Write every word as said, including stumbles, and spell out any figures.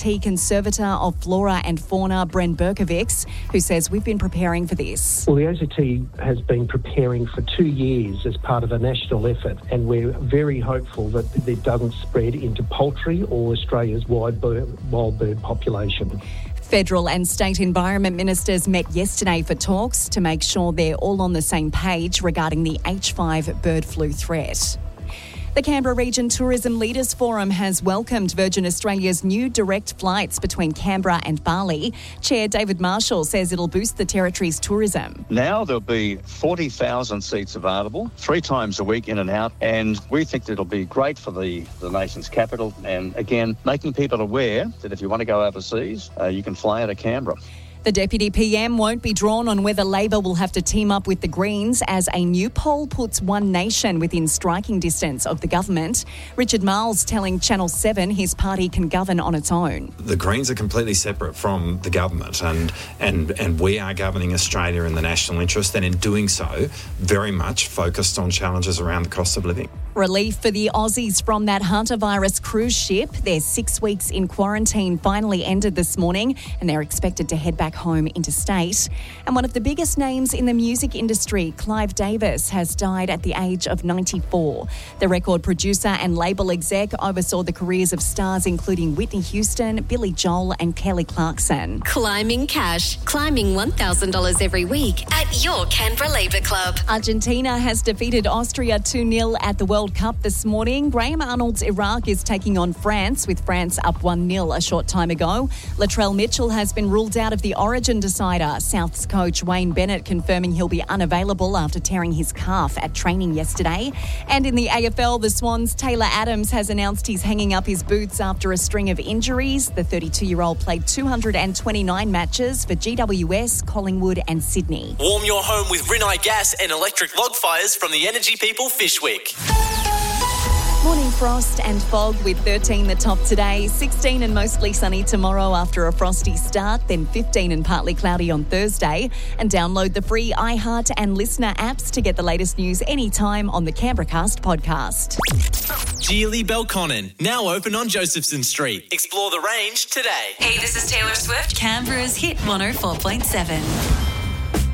T Conservator of Flora and Fauna, Bren Berkovics, who says we've been preparing for this. Well, the A Z T has been preparing for two years as part of a national effort, and we're very hopeful that it doesn't spread into poultry or Australia's wild bird, wild bird population. Federal and state environment ministers met yesterday for talks to make sure they're all on the same page regarding the H five bird flu threat. The Canberra Region Tourism Leaders Forum has welcomed Virgin Australia's new direct flights between Canberra and Bali. Chair David Marshall says it'll boost the territory's tourism. Now there'll be forty thousand seats available, three times a week in and out, and we think that it'll be great for the, the nation's capital, and again, making people aware that if you want to go overseas, uh, you can fly out of Canberra. The Deputy P M won't be drawn on whether Labor will have to team up with the Greens as a new poll puts One Nation within striking distance of the government. Richard Marles telling Channel seven his party can govern on its own. The Greens are completely separate from the government, and, and, and we are governing Australia in the national interest, and in doing so, very much focused on challenges around the cost of living. Relief for the Aussies from that Hunter virus cruise ship. Their six weeks in quarantine finally ended this morning, and they're expected to head back home interstate. And one of the biggest names in the music industry, Clive Davis, has died at the age of ninety-four. The record producer and label exec oversaw the careers of stars including Whitney Houston, Billy Joel and Kelly Clarkson. Climbing cash. Climbing one thousand dollars every week at your Canberra Labour Club. Argentina has defeated Austria two nil at the World Cup this morning. Graham Arnold's Iraq is taking on France, with France up one nil a short time ago. Latrell Mitchell has been ruled out of the Origin decider. Souths coach Wayne Bennett confirming he'll be unavailable after tearing his calf at training yesterday. And in the A F L, the Swans' Taylor Adams has announced he's hanging up his boots after a string of injuries. The thirty-two-year-old played two hundred twenty-nine matches for G W S, Collingwood and Sydney. Warm your home with Rinnai Gas and electric log fires from the Energy People Fishwick. Morning frost and fog with thirteen the top today, sixteen and mostly sunny tomorrow after a frosty start, then fifteen and partly cloudy on Thursday. And download the free iHeart and Listener apps to get the latest news anytime on the Canberracast podcast. Geely Belconnen, now open on Josephson Street. Explore the range today. Hey, this is Taylor Swift. Canberra's Hit one oh four point seven.